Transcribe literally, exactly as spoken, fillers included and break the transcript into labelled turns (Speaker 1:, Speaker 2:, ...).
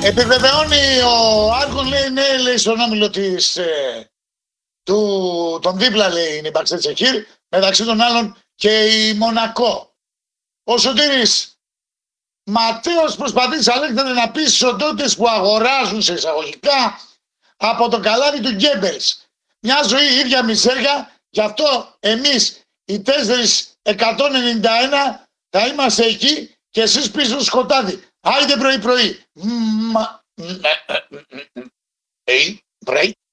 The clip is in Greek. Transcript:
Speaker 1: Επιβεβαιώνει ο Άργον, λέει, ναι, λέει στον όμιλο της, ε, του, τον δίπλα, λέει, είναι η Μπαξέτσεχήρ, μεταξύ των άλλων και η Μονακό. Ο Σωτήρης Ματέος προσπαθεί, Αλέξανδρε, να πει στους οντότητες που αγοράζουν σε εισαγωγικά από το καλάθι του Γκέμπελς. Μια ζωή ίδια μιζέρια, γι' αυτό εμείς οι τέσσερις εκατόν ενενήντα ένα θα είμαστε εκεί και εσείς πίσω στο σκοτάδι. Άιντε πρωί πρωί. Πρωί πρωί.